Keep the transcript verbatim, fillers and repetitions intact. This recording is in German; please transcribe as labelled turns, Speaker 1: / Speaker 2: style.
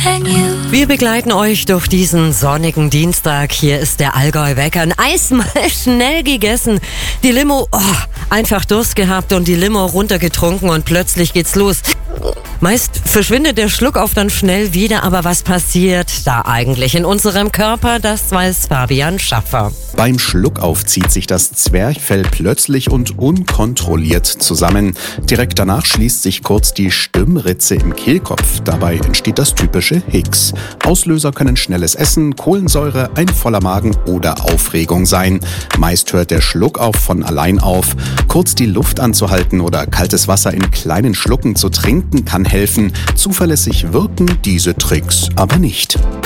Speaker 1: Wir begleiten euch durch diesen sonnigen Dienstag. Hier ist der Allgäu-Wecker. Ein Eis mal schnell gegessen. Die Limo, oh, einfach Durst gehabt und die Limo runtergetrunken und plötzlich geht's los. Meist verschwindet der Schluckauf dann schnell wieder, aber was passiert da eigentlich in unserem Körper, das weiß Fabian Schaffer.
Speaker 2: Beim Schluckauf zieht sich das Zwerchfell plötzlich und unkontrolliert zusammen. Direkt danach schließt sich kurz die Stimmritze im Kehlkopf. Dabei entsteht das typische Hicks. Auslöser können schnelles Essen, Kohlensäure, ein voller Magen oder Aufregung sein. Meist hört der Schluckauf von allein auf. Kurz die Luft anzuhalten oder kaltes Wasser in kleinen Schlucken zu trinken kann helfen. Zuverlässig wirken diese Tricks aber nicht.